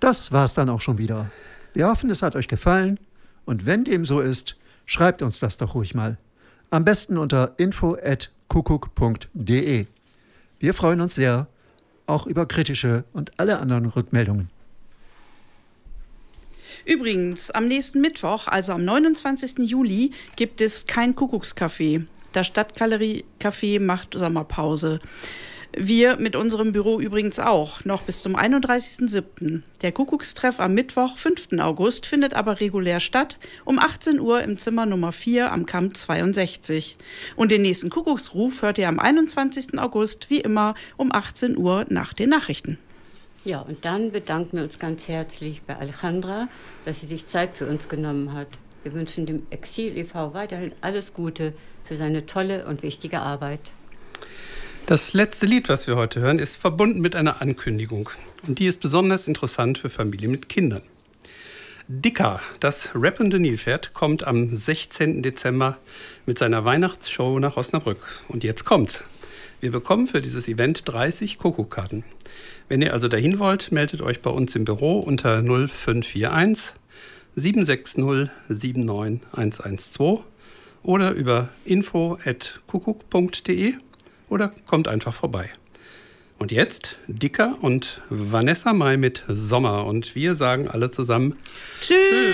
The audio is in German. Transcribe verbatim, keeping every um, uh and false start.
Das war's dann auch schon wieder. Wir hoffen, es hat euch gefallen. Und wenn dem so ist, schreibt uns das doch ruhig mal. Am besten unter info at kuckuck punkt de. Wir freuen uns sehr, auch über kritische und alle anderen Rückmeldungen. Übrigens, am nächsten Mittwoch, also am neunundzwanzigsten Juli, gibt es kein Kuckuckscafé. Das Stadtgalerie-Café macht Sommerpause. Wir mit unserem Büro übrigens auch, noch bis zum einunddreißigsten siebten Der Kuckuckstreff am Mittwoch, fünften August, findet aber regulär statt, um achtzehn Uhr im Zimmer Nummer vier am Kamp zweiundsechzig. Und den nächsten Kuckucksruf hört ihr am einundzwanzigsten August, wie immer, um achtzehn Uhr nach den Nachrichten. Ja, und dann bedanken wir uns ganz herzlich bei Alejandra, dass sie sich Zeit für uns genommen hat. Wir wünschen dem Exil e V weiterhin alles Gute für seine tolle und wichtige Arbeit. Das letzte Lied, was wir heute hören, ist verbunden mit einer Ankündigung. Und die ist besonders interessant für Familien mit Kindern. Dicker, das rappende Nilpferd, kommt am sechzehnten Dezember mit seiner Weihnachtsshow nach Osnabrück. Und jetzt kommt's. Wir bekommen für dieses Event dreißig Kuckuckkarten. Wenn ihr also dahin wollt, meldet euch bei uns im Büro unter null fünf vier eins sieben sechs null sieben neun eins eins zwei oder über info at kuckuck punkt de oder kommt einfach vorbei. Und jetzt Dicker und Vanessa Mai mit Sommer. Und wir sagen alle zusammen Tschüss!